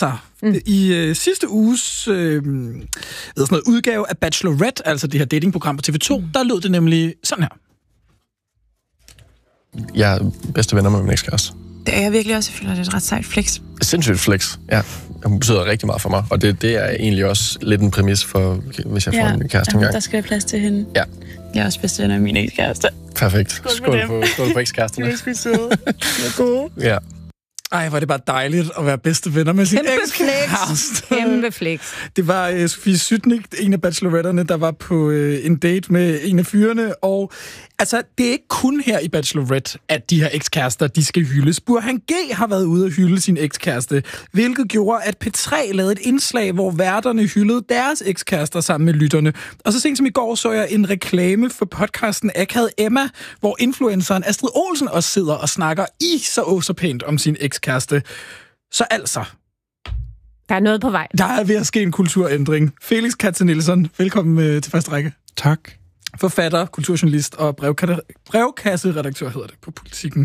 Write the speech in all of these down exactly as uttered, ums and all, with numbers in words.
altså, mm. i øh, sidste uges øh, ved sådan noget, udgave af Bachelorette, altså det her datingprogram på T V to, mm. der lød det nemlig sådan her. Jeg er bedste venner med min ekskæreste. Det er jeg virkelig også. Jeg føler, det er et ret sejt flex. Sindssygt flex, ja. Hun betyder rigtig meget for mig, og det, det er egentlig også lidt en præmis for, hvis jeg får ja, en kæreste ja, engang. Der skal være plads til hende. Ja. Jeg er også bedste venner med min ekskæreste. Perfekt. Skål, skål, på, skål på ekskæresterne. Det er sgu søde. Det er gode. Ja. Ej, hvor er det bare dejligt at være bedste venner med sin ekskæreste. Kæmpe flex. Det var uh, Sofie Sytnik, en af bacheloretterne, der var på uh, en date med en af fyrene, og altså, det er ikke kun her i Bachelorette, at de her ekskærester, de skal hyldes. Burhan G har været ude at hylde sin ekskæreste, hvilket gjorde, at P tre lavede et indslag, hvor værterne hyldede deres ekskærester sammen med lytterne. Og så sent som i går så jeg en reklame for podcasten Akavet Emma, hvor influenceren Astrid Olsen også sidder og snakker i så åh så pænt om sin ekskæreste. Så altså, der er noget på vej. Der er ved at ske en kulturændring. Felix Katze Nielsen, velkommen til første række. Tak. Forfatter, kulturjournalist og brevkasseredaktør hedder det på Politikken.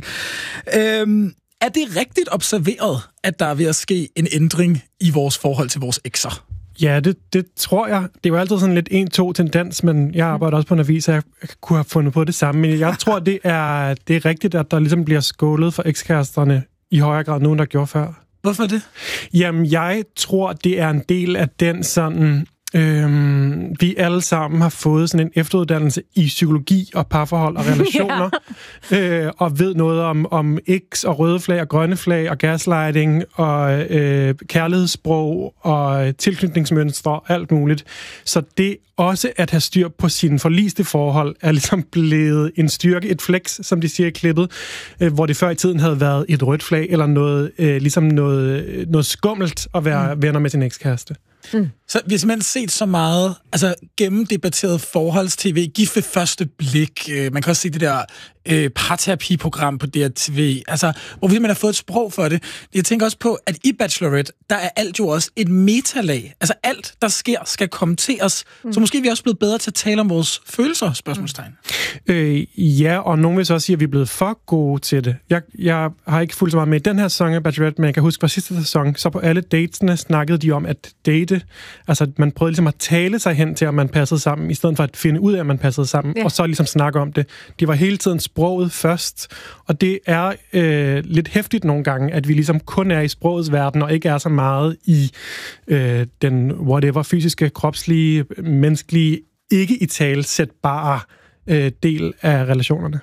Øhm, er det rigtigt observeret, at der er ved at ske en ændring i vores forhold til vores ekser? Ja, det, det tror jeg. Det er jo altid sådan lidt en-to tendens, men jeg arbejder også på en avis, så jeg kunne have fundet på det samme. Men jeg tror, det er, det er rigtigt, at der ligesom bliver skålet for ekskæresterne i højere grad nu, end der gjorde før. Hvorfor det? Jamen, jeg tror, det er en del af den sådan... Øhm, vi alle sammen har fået sådan en efteruddannelse i psykologi og parforhold og relationer, ja. øh, og ved noget om, om X og røde flag og grønne flag og gaslighting og øh, kærlighedssprog og tilknytningsmønstre og alt muligt. Så det også at have styr på sine forliste forhold er ligesom blevet en styrke, et flex, som de siger i klippet, øh, hvor det før i tiden havde været et rødt flag eller noget, øh, ligesom noget, noget skummelt at være mm. venner med sin ekskæreste. Mm. Så vi har simpelthen set så meget altså gennemdebatteret forholds-tv, gift ved første blik. Man kan også se det der øh, parterapi-program på D R T V, altså, hvor vi man har fået et sprog for det. Jeg tænker også på, at i Bachelorette, der er alt jo også et metalag. Altså alt, der sker, skal kommenteres. Mm. Så måske er vi også blevet bedre til at tale om vores følelser, spørgsmålstegn. Mm. Øh, ja, og nogen vil så også sige, at vi er blevet for gode til det. Jeg, jeg har ikke fulgt så meget med i den her sæson af Bachelorette, men jeg kan huske fra sidste sæson, så på alle datesene snakkede de om at date. Altså, man prøvede ligesom at tale sig hen til, at man passede sammen, i stedet for at finde ud af, at man passede sammen, ja. Og så ligesom snakke om det. Det var hele tiden sproget først, og det er øh, lidt hæftigt nogle gange, at vi ligesom kun er i sprogets verden, og ikke er så meget i øh, den whatever, fysiske, kropslige, menneskelige, ikke i talesætbare øh, del af relationerne.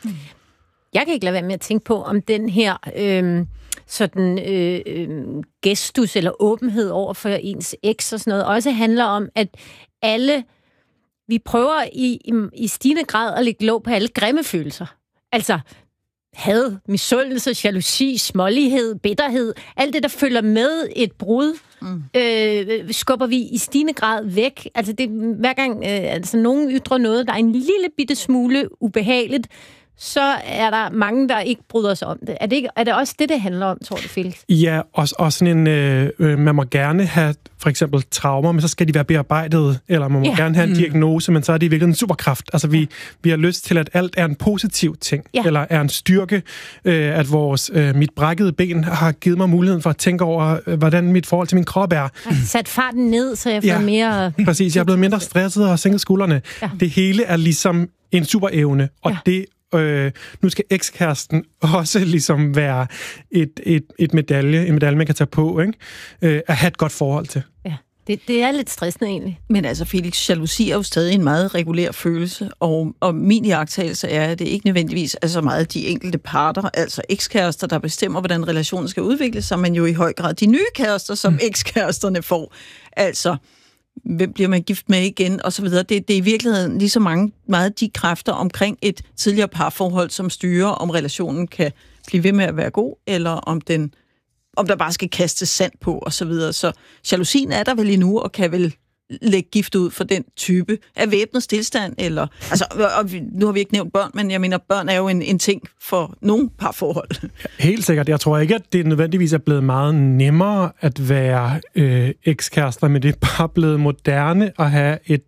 Jeg kan ikke lade være med at tænke på, om den her... Øh... sådan øh, øh, gestus eller åbenhed over for ens eks og sådan noget, også handler om, at alle, vi prøver i, i, i stigende grad at lægge låg på alle grimme følelser. Altså had, misundelse, jalousi, smålighed, bitterhed, alt det, der følger med et brud, mm. øh, skubber vi i stigende grad væk. Altså det, hver gang øh, altså, nogen ytrer noget, der er en lille bitte smule ubehageligt, så er der mange, der ikke bryder sig om det. Er det, ikke, er det også det, det handler om, tror du, Felix? Ja, og, og sådan en... Øh, man må gerne have for eksempel traumer, men så skal de være bearbejdet, eller man må ja. gerne have en diagnose, men så er det virkelig en superkraft. Altså, vi, vi har lyst til, at alt er en positiv ting, ja. eller er en styrke, øh, at vores, øh, mit brækkede ben har givet mig muligheden for at tænke over, øh, hvordan mit forhold til min krop er. Jeg har sat farten ned, så jeg får ja, mere... præcis. Jeg er blevet mindre stresset og sænket skuldrene. Ja. Det hele er ligesom en superevne, og ja. det Øh, nu skal ekskæresten også ligesom være et, et, et medalje, en medalje, man kan tage på, ikke? Øh, at have et godt forhold til. Ja, det, det er lidt stressende egentlig. Men altså, Felix, jalousi er jo stadig en meget regulær følelse, og, og min iagttagelse er, at det ikke nødvendigvis er så meget de enkelte parter, altså ekskærester, der bestemmer, hvordan relationen skal udvikle sig, men jo i høj grad de nye kærester, som mm. ekskæresterne får. Altså... hvem bliver man gift med igen, og så videre. Det, det er i virkeligheden lige så mange, meget de kræfter omkring et tidligere parforhold, som styrer, om relationen kan blive ved med at være god, eller om den, om der bare skal kastes sand på, og så videre. Så jalousien er der vel endnu, og kan vel lægge gift ud for den type af væbnet stillstand, eller... Altså, og nu har vi ikke nævnt børn, men jeg mener, børn er jo en, en ting for nogle parforhold. Helt sikkert. Jeg tror ikke, at det nødvendigvis er blevet meget nemmere at være øh, ekskærester, men det er bare blevet moderne at have et, et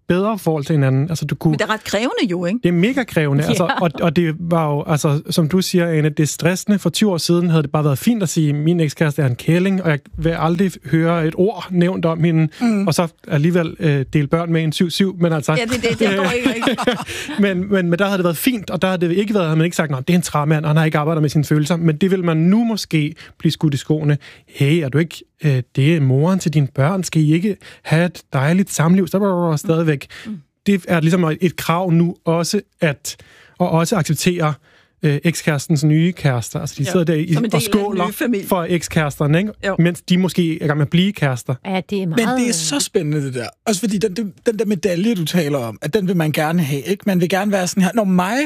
bedre forhold til hinanden. Altså, du kunne... Men det er ret krævende jo, ikke? Det er mega krævende, Ja. altså, og, og det var jo, altså, som du siger, Ane, det er stressende. For tyve år siden havde det bare været fint at sige, min ekskæreste er en kælling, og jeg vil aldrig høre et ord nævnt om hende, mm. og så alligevel øh, dele børn med en syv syv, men altså... Ja, det, det, det går ikke rigtigt. men, men, men der havde det været fint, og der havde det ikke været, havde man ikke sagt, nej, det er en træmand, og han har ikke arbejdet med sine følelser, men det vil man nu måske blive skudt i skoene. Hey, er du ikke... Øh, det er moren til dine børn, skal I ikke have et dejligt samliv? Så mm. stadigvæk... Mm. Det er ligesom et krav nu også at og også acceptere øh, ekskærestens nye kærester. Altså de ja, sidder der i, og skåler for ekskæresterne, ikke? Mens de måske er gang med at blive kærester. Ja, det er meget... Men det er så spændende, det der. Også fordi den, den, den der medalje, du taler om, at den vil man gerne have, ikke? Man vil gerne være sådan her, når mig...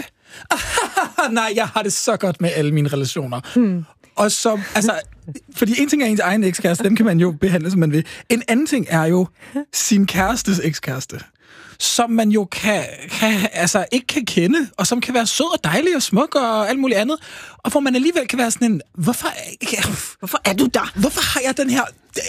Nej, jeg har det så godt med alle mine relationer. Hmm. Og så, altså... Fordi en ting er ens egen ekskæreste, den kan man jo behandle, som man vil. En anden ting er jo sin kærestes ekskæreste, som man jo kan, kan, altså ikke kan kende, og som kan være sød og dejlig og smuk og alt muligt andet, og hvor man alligevel kan være sådan en, hvorfor, hvorfor er du der? Hvorfor har jeg den her...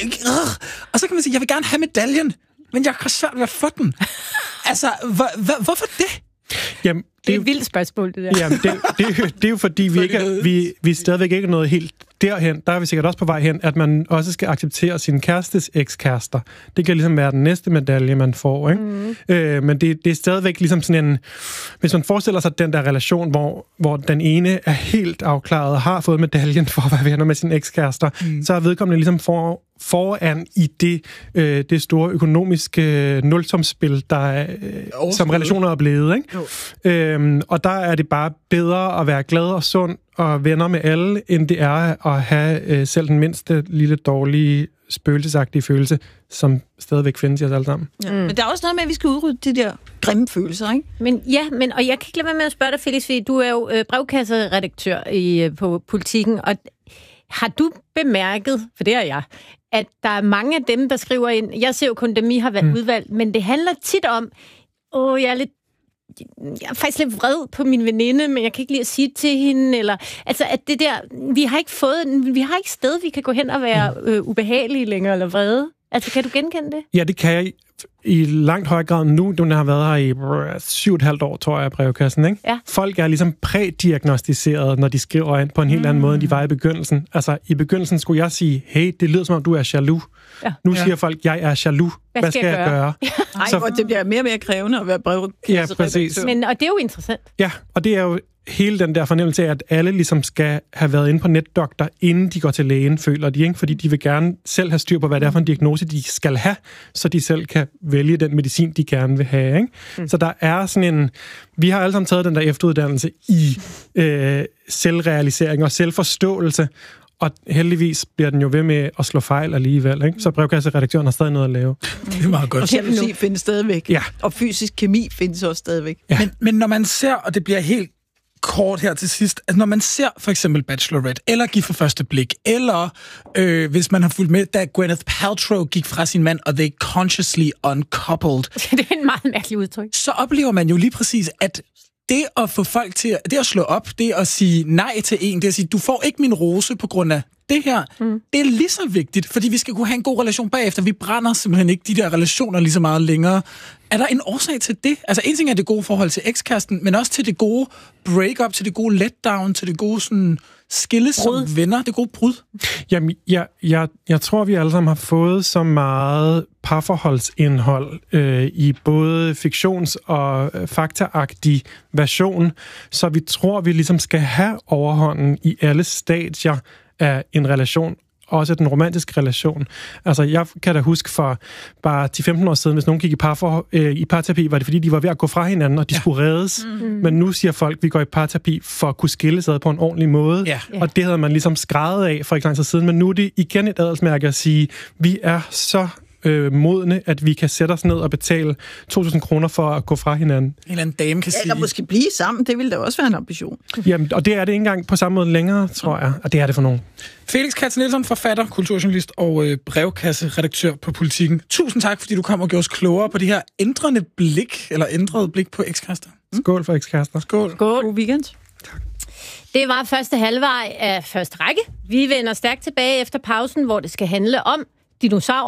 Og så kan man sige, jeg vil gerne have medaljen, men jeg har svært ved at få den. Altså, hvor, hvor, hvorfor det? Jamen, det, det er et vildt spørgsmål, det der. Jamen, det, det, det er jo fordi, vi, ikke er, vi, vi stadigvæk ikke er nået helt derhen. Der er vi sikkert også på vej hen, at man også skal acceptere sin kærestes ekskærester. Det kan ligesom være den næste medalje, man får, ikke? Mm. Øh, men det, det er stadigvæk ligesom sådan en... Hvis man forestiller sig den der relation, hvor, hvor den ene er helt afklaret og har fået medaljen for at være venner med sin ekskærester, mm. så er vedkommende ligesom for, foran i det, øh, det store økonomiske øh, nulsumsspil, der er, øh, som relationer er blevet, ikke? Øhm, og der er det bare bedre at være glad og sund og venner med alle, end det er at have øh, selv den mindste lille dårlige spøgelsesagtige følelse, som stadigvæk findes i os alle sammen. Ja. Mm. Men der er også noget med, at vi skal udrydde de der grimme følelser, ikke? Men ja, men, og jeg kan ikke lade være med at spørge dig, Felix, fordi du er jo øh, brevkasseredaktør i, på Politikken, og har du bemærket, for det er jeg, at der er mange af dem, der skriver ind, jeg ser jo kun dem, I har været mm. udvalgt, men det handler tit om, åh, jeg er lidt jeg er faktisk lidt vred på min veninde, men jeg kan ikke lide at sige det til hende, eller, altså, at det der, vi har ikke fået, vi har ikke sted, vi kan gå hen og være øh, ubehagelige længere, eller vrede. Altså, kan du genkende det? Ja, det kan jeg i langt højere grad nu, nu har været her i brr, syv og et halvt år, tror jeg, brevkassen, ikke? Ja. Folk er ligesom prædiagnostiseret, når de skriver ind på en helt mm. anden måde, end de var i begyndelsen. Altså, i begyndelsen skulle jeg sige, hey, det lyder som om, du er jaloux. Ja. Nu siger ja. folk, jeg er jaloux. Hvad, Hvad skal jeg, jeg gøre? gøre? Nej, så, det bliver mere og mere krævende at være brevkasseredaktør. Ja, præcis. Men, og det er jo interessant. Ja, og det er jo hele den der fornemmelse af, at alle ligesom skal have været inde på netdoktor, inden de går til lægen, føler de, ikke? Fordi de vil gerne selv have styr på, hvad det er for en diagnose, de skal have, så de selv kan vælge den medicin, de gerne vil have, ikke? Mm. Så der er sådan en... Vi har alle sammen taget den der efteruddannelse i øh, selvrealisering og selvforståelse, og heldigvis bliver den jo ved med at slå fejl alligevel, ikke? Så brevkasseredaktøren har stadig noget at lave. Det er meget godt. Og jalousi findes stadigvæk. Ja. Og fysisk kemi findes også stadigvæk. Ja. Men, men når man ser, og det bliver helt kort her til sidst, at når man ser for eksempel Bachelorette, eller Gift for første blik, eller øh, hvis man har fulgt med, da Gwyneth Paltrow gik fra sin mand, og they consciously uncoupled. Det er en meget mærkelig udtryk. Så oplever man jo lige præcis, at det at få folk til, det at slå op, det at sige nej til en, det at sige, du får ikke min rose på grund af det her, mm. det er lige så vigtigt, fordi vi skal kunne have en god relation bagefter. Vi brænder simpelthen ikke de der relationer lige så meget længere. Er der en årsag til det? Altså en ting er det gode forhold til ekskæresten, men også til det gode break-up, til det gode letdown, til det gode sådan skilles som venner, det gode brud. Jamen, jeg, jeg, jeg tror, vi alle sammen har fået så meget parforholdsindhold øh, i både fiktions- og øh, faktaagtig version, så vi tror, vi ligesom skal have overhånden i alle stadier af en relation, også den romantiske relation. Altså, jeg kan da huske for bare ti til femten år siden, hvis nogen gik i, parfor, øh, i parterapi, var det fordi, de var ved at gå fra hinanden, og de ja. skulle reddes. Mm-hmm. Men nu siger folk, vi går i parterapi for at kunne skilles ad på en ordentlig måde. Ja. Og det havde man ligesom skrevet af for ikke lang tid siden. Men nu er det igen et adelsmærke at sige, vi er så øh, modne, at vi kan sætte os ned og betale to tusind kroner for at gå fra hinanden. En eller anden dame kan ja, sige... Eller måske blive sammen, det ville da også være en ambition. Jamen, og det er det ikke engang på samme måde længere, tror jeg. Og det er det for nogen. Felix Katz-Nielsen, forfatter, kulturjournalist og øh, brevkasseredaktør på Politikken. Tusind tak, fordi du kom og gjorde os klogere på det her ændrende blik, eller ændrede blik på ekskærester. Mm. Skål for ekskærester. Skål. Skål. God weekend. Tak. Det var første halvvej af første række. Vi vender stærkt tilbage efter pausen, hvor det skal handle om dinosaurer,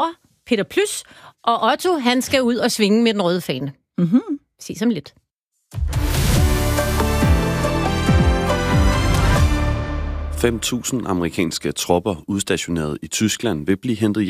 Peter Plys, og Otto, han skal ud og svinge med den røde fane. Mm-hmm. Sig som lidt. fem tusind amerikanske tropper udstationeret i Tyskland vil blive hentet hjem